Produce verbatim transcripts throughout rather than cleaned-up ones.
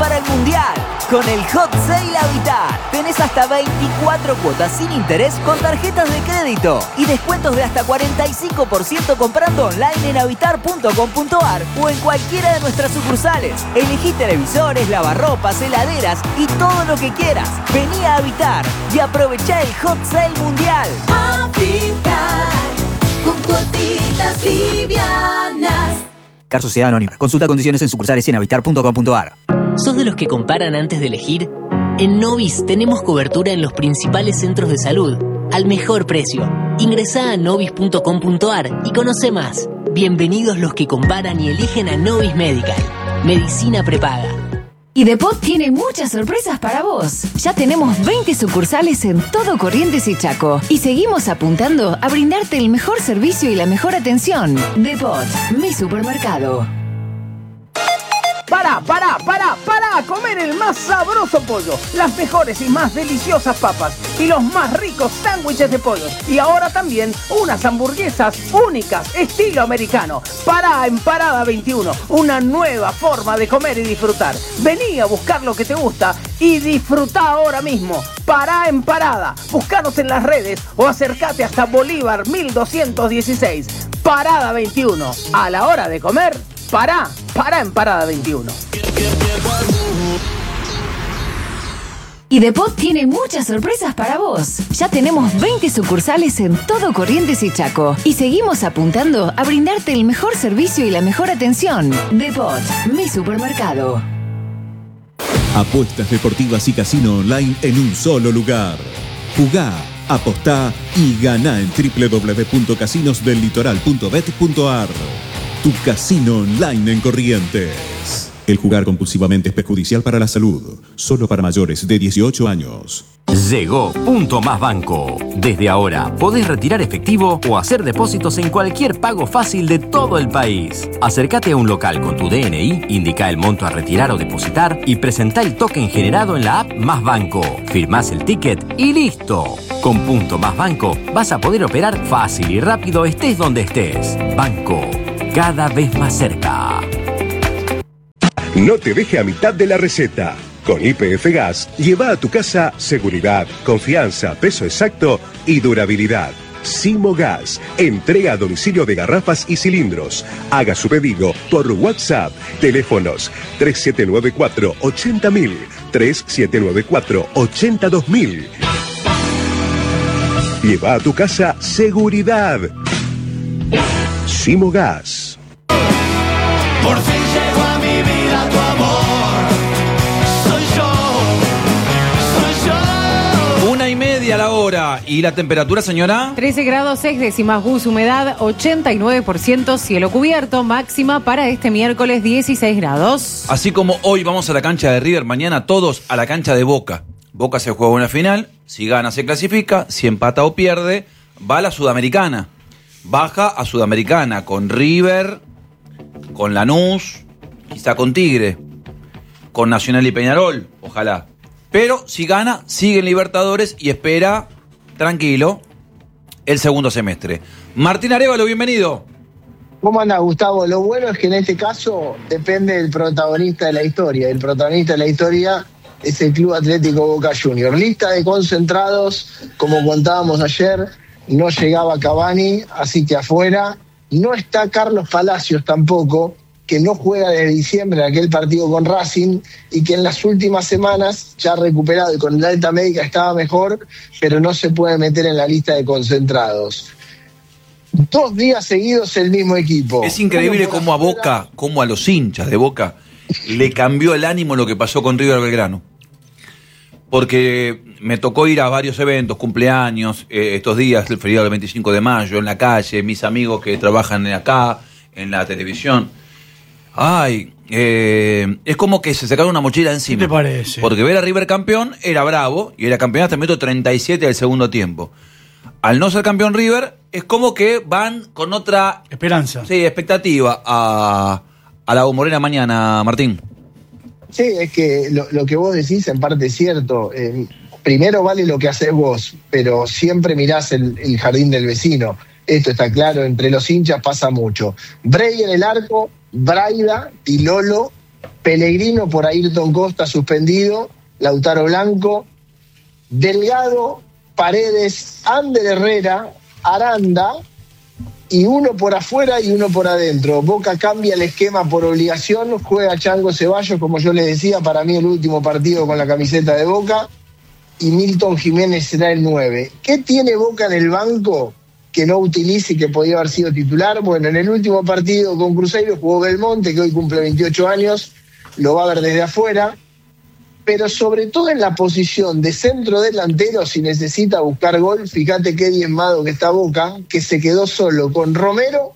para el Mundial. Con el Hot Sale Habitar tenés hasta veinticuatro cuotas sin interés con tarjetas de crédito y descuentos de hasta cuarenta y cinco por ciento comprando online en habitar punto com punto ar o en cualquiera de nuestras sucursales. Elegí televisores, lavarropas, heladeras y todo lo que quieras. Vení a Habitar y aprovechá el Hot Sale Mundial. Habitar, con cuotitas livianas. Car Sociedad Anónima. Consulta condiciones en sucursales y en habitar punto com punto ar. ¿Sos de los que comparan antes de elegir? En Novis tenemos cobertura en los principales centros de salud, al mejor precio. Ingresá a novis punto com punto ar y conoce más. Bienvenidos los que comparan y eligen a Novis Medical. Medicina prepaga. Y Depot tiene muchas sorpresas para vos. Ya tenemos veinte sucursales en todo Corrientes y Chaco. Y seguimos apuntando a brindarte el mejor servicio y la mejor atención. Depot, mi supermercado. Para, para, para, para comer el más sabroso pollo, las mejores y más deliciosas papas y los más ricos sándwiches de pollo. Y ahora también unas hamburguesas únicas, estilo americano. Pará en Parada veintiuno, una nueva forma de comer y disfrutar. Vení a buscar lo que te gusta y disfrutá ahora mismo. Pará en Parada, buscanos en las redes o acércate hasta Bolívar mil doscientos dieciséis. Parada veintiuno, a la hora de comer, pará, pará en Parada veintiuno. Y Depot tiene muchas sorpresas para vos. Ya tenemos veinte sucursales en todo Corrientes y Chaco. Y seguimos apuntando a brindarte el mejor servicio y la mejor atención. Depot, mi supermercado. Apuestas deportivas y casino online en un solo lugar. Jugá, apostá y ganá en doble u doble u doble u punto casinos del litoral punto bet punto ar. Tu casino online en Corrientes. El jugar compulsivamente es perjudicial para la salud. Solo para mayores de dieciocho años. Llegó Punto Más Banco. Desde ahora podés retirar efectivo o hacer depósitos en cualquier pago fácil de todo el país. Acércate a un local con tu D N I, indica el monto a retirar o depositar y presentá el token generado en la app Más Banco. Firmás el ticket y listo. Con Punto Más Banco vas a poder operar fácil y rápido estés donde estés. Banco, cada vez más cerca. No te deje a mitad de la receta. Con Y P F Gas, lleva a tu casa seguridad, confianza, peso exacto y durabilidad. Simo Gas, entrega a domicilio de garrafas y cilindros. Haga su pedido por WhatsApp. Teléfonos tres siete nueve cuatro, ochenta mil, tres siete nueve cuatro, ochenta dos mil. Lleva a tu casa seguridad. Simo Gas. Por fin llegó a mi vida tu amor. Soy yo, soy yo. Una y media la hora. ¿Y la temperatura, señora? trece grados seis décimas, Gus, humedad ochenta y nueve por ciento, cielo cubierto, máxima para este miércoles dieciséis grados. Así como hoy vamos a la cancha de River, mañana todos a la cancha de Boca. Boca se juega una final, si gana se clasifica, si empata o pierde, va a la Sudamericana. Baja a Sudamericana con River, con Lanús, quizá con Tigre, con Nacional y Peñarol, ojalá. Pero si gana, sigue en Libertadores y espera, tranquilo, el segundo semestre. Martín Arévalo, bienvenido. ¿Cómo anda, Gustavo? Lo bueno es que en este caso depende del protagonista de la historia. El protagonista de la historia es el Club Atlético Boca Juniors. Lista de concentrados, como contábamos ayer, no llegaba Cavani, así que afuera. No está Carlos Palacios tampoco, que no juega desde diciembre en aquel partido con Racing y que en las últimas semanas ya ha recuperado y con la alta médica estaba mejor, pero no se puede meter en la lista de concentrados. Dos días seguidos el mismo equipo. Es increíble cómo a Boca, cómo a los hinchas de Boca le cambió el ánimo lo que pasó con River Belgrano. Porque me tocó ir a varios eventos, cumpleaños, eh, estos días, el feriado del veinticinco de mayo, en la calle, mis amigos que trabajan acá, en la televisión. Ay, eh, es como que se sacaron una mochila encima. ¿Qué te parece? Porque ver a River campeón era bravo, y era campeón hasta el minuto treinta y siete del segundo tiempo. Al no ser campeón River, es como que van con otra... Esperanza. Sí, expectativa a, a la Bombonera mañana, Martín. Sí, es que lo, lo que vos decís en parte es cierto. Eh, primero vale lo que haces vos, pero siempre mirás el, el jardín del vecino. Esto está claro, entre los hinchas pasa mucho. Bray en el arco, Braida, Tilolo, Pellegrino por Ayrton Costa suspendido, Lautaro Blanco, Delgado, Paredes, Ander Herrera, Aranda, y uno por afuera y uno por adentro. Boca cambia el esquema por obligación, juega Chango Ceballos, como yo les decía, para mí el último partido con la camiseta de Boca, y Milton Jiménez será el nueve. ¿Qué tiene Boca en el banco que no utilice y que podía haber sido titular? Bueno, en el último partido con Cruzeiro jugó Belmonte, que hoy cumple veintiocho años, lo va a ver desde afuera, pero sobre todo en la posición de centro delantero, si necesita buscar gol, fíjate qué diezmado que está Boca, que se quedó solo con Romero,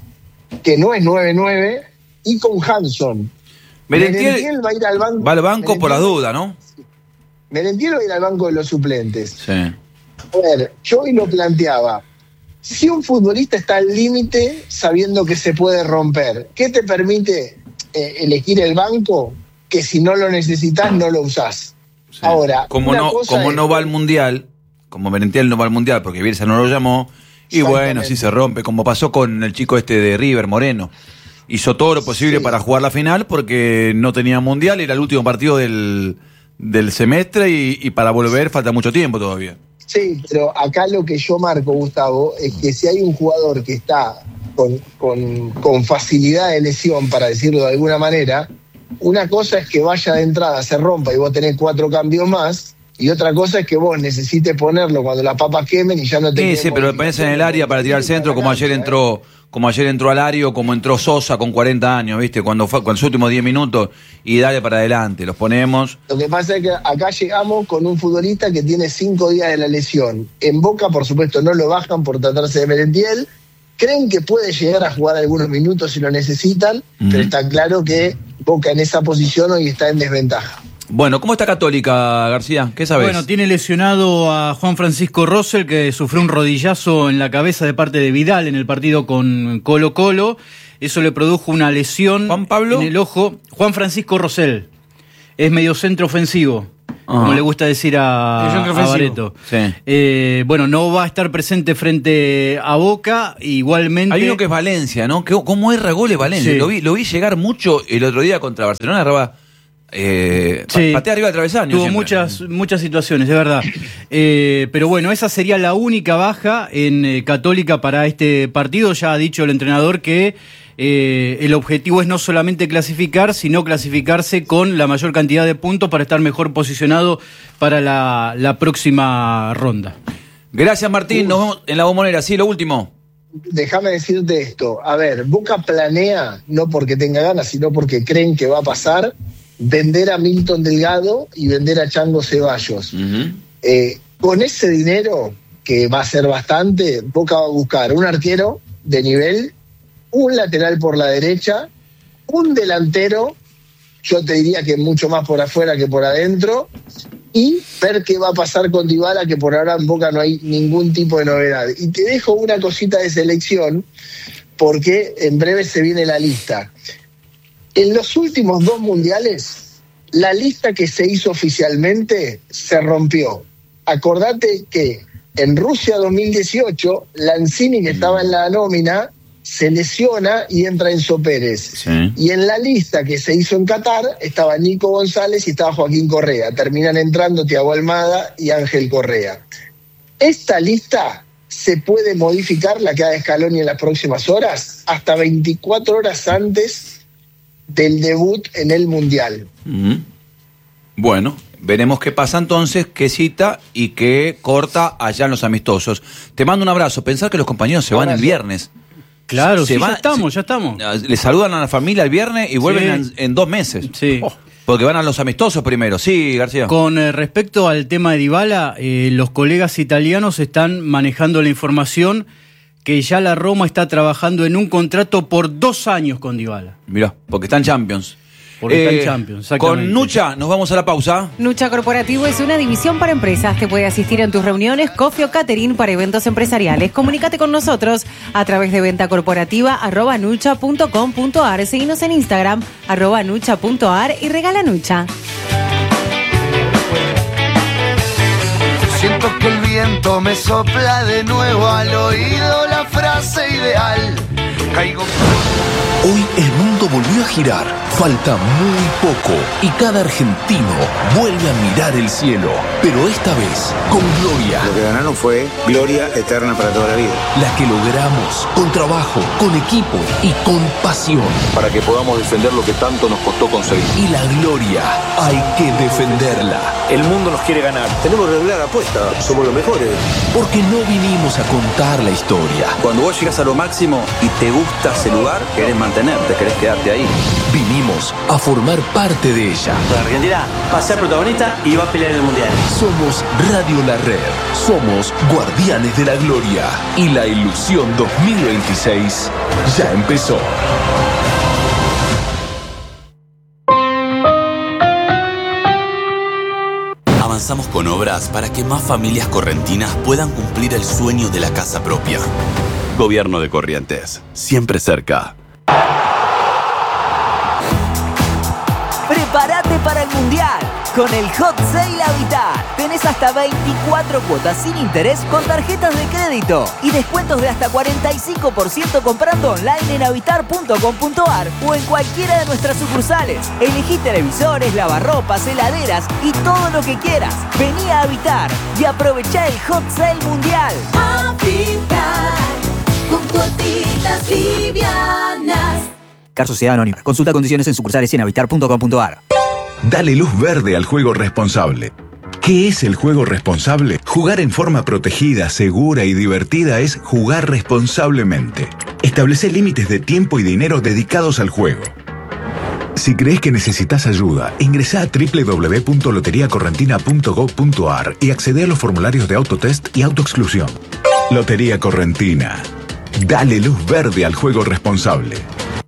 que no es nueve nueve, y con Hanson. Merentiel, Merentiel va a ir al banco. Va al banco Merentiel, por la duda, ¿no? Merentiel va a ir al banco de los suplentes. Sí. A ver, yo hoy lo planteaba. Si un futbolista está al límite sabiendo que se puede romper, ¿qué te permite eh, elegir el banco? Que si no lo necesitas, no lo usás. Sí. Ahora, como no, como es... no va al Mundial, como Merentiel no va al Mundial porque Bielsa no lo llamó, y bueno, sí se rompe, como pasó con el chico este de River, Moreno. Hizo todo lo posible sí. para jugar la final porque no tenía Mundial, era el último partido del, del semestre y, y para volver falta mucho tiempo todavía. Sí, pero acá lo que yo marco, Gustavo, es que si hay un jugador que está con, con, con facilidad de lesión, para decirlo de alguna manera, una cosa es que vaya de entrada, se rompa y vos tenés cuatro cambios más, y otra cosa es que vos necesites ponerlo cuando las papas quemen y ya no te... Sí, sí, pero lo pones en el área para tirar al centro, como ayer entró como ayer entró Alario, como entró Sosa con cuarenta años, ¿viste? Cuando fue con los últimos diez minutos, y dale para adelante, los ponemos. Lo que pasa es que acá llegamos con un futbolista que tiene cinco días de la lesión. En Boca, por supuesto, no lo bajan por tratarse de Merentiel. Creen que puede llegar a jugar algunos minutos si lo necesitan, uh-huh. pero está claro que Boca en esa posición hoy está en desventaja. Bueno, ¿cómo está Católica, García? ¿Qué sabes? Bueno, tiene lesionado a Juan Francisco Rosell, que sufrió un rodillazo en la cabeza de parte de Vidal en el partido con Colo Colo. Eso le produjo una lesión ¿Juan Pablo? en el ojo. Juan Francisco Rosell es mediocentro ofensivo, uh-huh. como le gusta decir a, a Bareto. Sí. Eh, bueno, no va a estar presente frente a Boca, igualmente... Hay uno que es Valencia, ¿no? ¿Cómo erra goles Valencia? Sí. Lo vi, lo vi llegar mucho el otro día contra Barcelona, erraba... Eh, sí, patea arriba del travesaño. Tuvo siempre. muchas muchas situaciones, de verdad. Eh, pero bueno, esa sería la única baja en eh, Católica para este partido. Ya ha dicho el entrenador que eh, el objetivo es no solamente clasificar, sino clasificarse con la mayor cantidad de puntos para estar mejor posicionado para la, la próxima ronda. Gracias, Martín. Nos vemos en la Bombonera. Sí, lo último. Déjame decirte esto. A ver, Boca planea, no porque tenga ganas, sino porque creen que va a pasar, vender a Milton Delgado y vender a Chango Ceballos. Uh-huh. Eh, con ese dinero, que va a ser bastante, Boca va a buscar un arquero de nivel, un lateral por la derecha, un delantero, yo te diría que mucho más por afuera que por adentro, y ver qué va a pasar con Dybala, que por ahora en Boca no hay ningún tipo de novedad. Y te dejo una cosita de selección, porque en breve se viene la lista. En los últimos dos mundiales, la lista que se hizo oficialmente se rompió. Acordate que en Rusia dos mil dieciocho, Lanzini, que estaba en la nómina, se lesiona y entra Enzo Pérez. Sí. Y en la lista que se hizo en Qatar estaba Nico González y estaba Joaquín Correa. Terminan entrando Thiago Almada y Ángel Correa. Esta lista se puede modificar, la que haga Scaloni en las próximas horas, hasta veinticuatro horas antes del debut en el Mundial. Mm. Bueno, veremos qué pasa entonces, qué cita y qué corta allá en los amistosos. Te mando un abrazo. Pensar que los compañeros se van el viernes. Claro, se sí, van, ya estamos, se, ya estamos. Le saludan a la familia el viernes y vuelven sí. en, en dos meses. Sí. Oh, porque van a los amistosos primero. Sí, García. Con eh, respecto al tema de Dybala, eh, los colegas italianos están manejando la información que ya la Roma está trabajando en un contrato por dos años con Dybala. Mirá, porque están Champions. Porque eh, está en Champions, exactamente. Con Nucha, nos vamos a la pausa. Nucha Corporativo es una división para empresas. Te puede asistir en tus reuniones, coffee o catering para eventos empresariales. Comunícate con nosotros a través de venta corporativa arroba nucha punto com punto ar. Seguinos en Instagram, arroba nucha punto ar y regala Nucha. Siento que el viento me sopla de nuevo al oído la frase ideal. Caigo. Hoy el mundo volvió a girar. Falta muy poco y cada argentino vuelve a mirar el cielo, pero esta vez con gloria. Lo que ganaron fue gloria eterna para toda la vida. La que logramos con trabajo, con equipo y con pasión. Para que podamos defender lo que tanto nos costó conseguir. Y la gloria hay que defenderla. El mundo nos quiere ganar. Tenemos que regular la apuesta. Somos los mejores. Porque no vinimos a contar la historia. Cuando vos llegas a lo máximo y te gusta ese lugar, querés mantenerte, querés quedarte ahí. Vinimos a formar parte de ella. La Argentina va a ser protagonista y va a pelear en el Mundial. Somos Radio La Red. Somos Guardianes de la Gloria. Y la ilusión dos mil veintiséis ya empezó. Avanzamos con obras para que más familias correntinas puedan cumplir el sueño de la casa propia. Gobierno de Corrientes, siempre cerca. Prepárate para el Mundial. Con el Hot Sale Habitat tenés hasta veinticuatro cuotas sin interés con tarjetas de crédito y descuentos de hasta cuarenta y cinco por ciento comprando online en habitar punto com punto ar o en cualquiera de nuestras sucursales. Elegí televisores, lavarropas, heladeras y todo lo que quieras. Vení a Habitar y aprovechá el Hot Sale Mundial. Habitar con cuotitas livianas. Car Sociedad Anónima. Consulta condiciones en sucursales y en habitar punto com punto ar. Dale luz verde al juego responsable. ¿Qué es el juego responsable? Jugar en forma protegida, segura y divertida es jugar responsablemente. Establece límites de tiempo y dinero dedicados al juego. Si crees que necesitas ayuda, ingresa a doble u doble u doble u punto lotería correntina punto gob punto ar y accede a los formularios de autotest y autoexclusión. Lotería Correntina. Dale luz verde al juego responsable.